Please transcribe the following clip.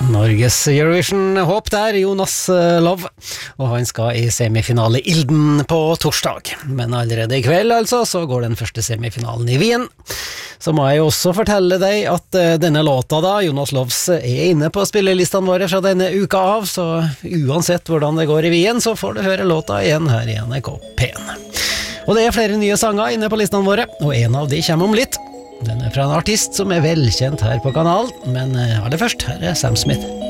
Norges Eurovision-håp der, Jonas Love, og han skal i semifinale Ilden på torsdag. Men allerede i kveld altså, så går den første semifinalen i Wien. Så må jeg jo også fortelle deg at denne låta da, Jonas Loves, er inne på spillelistene våre fra denne uka av, så uansett hvordan det går i Wien, så får du høre låta igjen her i NRK P1. Og det er flere nye sanger inne på listene våre, og en av de kommer om litt. Den er fra en artist som er velkjent her på kanalen, men aller først, her er Sam Smith.